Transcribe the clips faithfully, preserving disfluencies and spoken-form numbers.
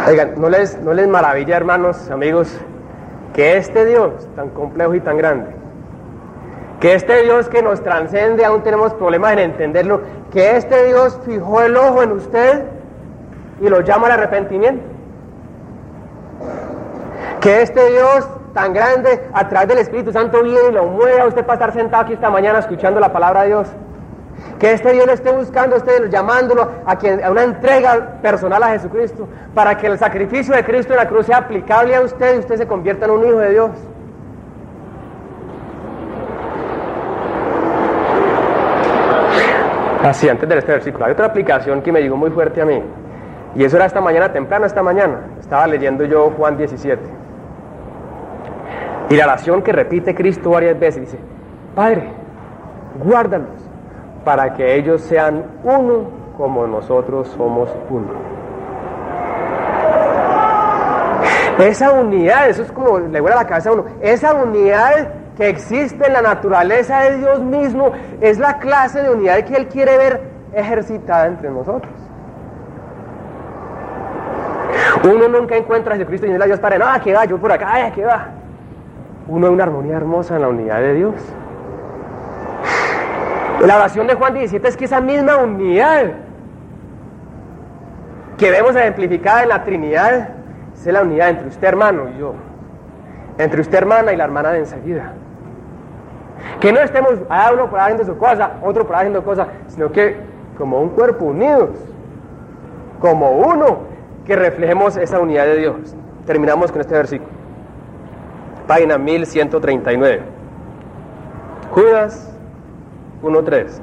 Oigan, ¿no les, no les maravilla, hermanos, amigos, que este Dios tan complejo y tan grande, que este Dios que nos trascende, aún tenemos problemas en entenderlo, que este Dios fijó el ojo en usted y lo llama al arrepentimiento? Que este Dios tan grande, a través del Espíritu Santo, viene y lo mueve a usted para estar sentado aquí esta mañana escuchando la palabra de Dios. Que este Dios lo esté buscando a usted, llamándolo a, quien, a una entrega personal a Jesucristo, para que el sacrificio de Cristo en la cruz sea aplicable a usted y usted se convierta en un hijo de Dios. Así, antes de este versículo, hay otra aplicación que me llegó muy fuerte a mí, y eso era esta mañana, temprano esta mañana, estaba leyendo yo Juan diecisiete, y la oración que repite Cristo varias veces, dice: Padre, guárdalos, para que ellos sean uno como nosotros somos uno. Esa unidad, eso es como le vuela la cabeza a uno, esa unidad que existe en la naturaleza de Dios mismo, es la clase de unidad que Él quiere ver ejercitada entre nosotros. Uno nunca encuentra a Jesucristo y dice: Dios Padre, no, que va, yo por acá, ay, que va. Uno es una armonía hermosa en la unidad de Dios. La oración de Juan diecisiete es que esa misma unidad que vemos ejemplificada en la Trinidad es la unidad entre usted, hermano, y yo, entre usted, hermana, y la hermana de enseguida. Que no estemos a uno por ahí haciendo su cosa, otro por ahí haciendo cosas, sino que como un cuerpo unidos, como uno, que reflejemos esa unidad de Dios. Terminamos con este versículo, página mil ciento treinta y nueve, Judas uno tres.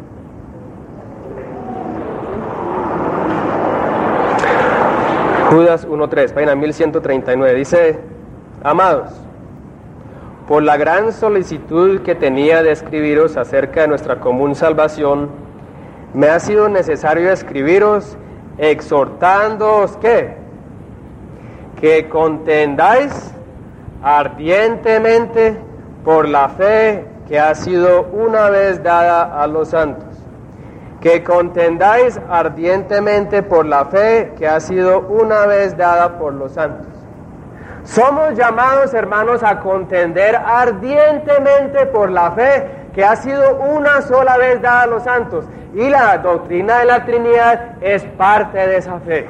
Judas uno tres, página mil ciento treinta y nueve, dice: Amados, por la gran solicitud que tenía de escribiros acerca de nuestra común salvación, me ha sido necesario escribiros exhortándoos que, que contendáis ardientemente por la fe que ha sido una vez dada a los santos. Que contendáis ardientemente por la fe que ha sido una vez dada por los santos. Somos llamados, hermanos, a contender ardientemente por la fe que ha sido una sola vez dada a los santos. Y la doctrina de la Trinidad es parte de esa fe.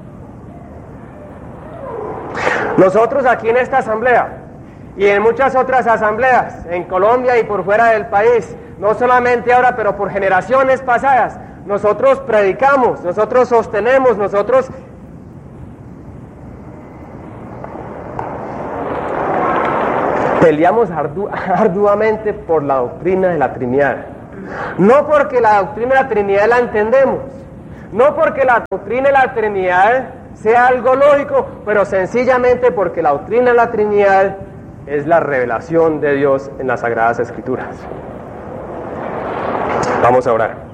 Nosotros aquí en esta asamblea y en muchas otras asambleas, en Colombia y por fuera del país, no solamente ahora, pero por generaciones pasadas, nosotros predicamos, nosotros sostenemos, nosotros peleamos ardu- arduamente por la doctrina de la Trinidad. No porque la doctrina de la Trinidad la entendemos, no porque la doctrina de la Trinidad sea algo lógico, pero sencillamente porque la doctrina de la Trinidad es la revelación de Dios en las Sagradas Escrituras. Vamos a orar.